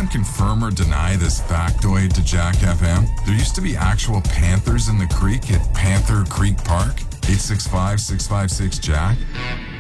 anyone confirm or deny this factoid to Jack FM? There used to be actual panthers in the creek at Panther Creek Park. 865-656-JACK.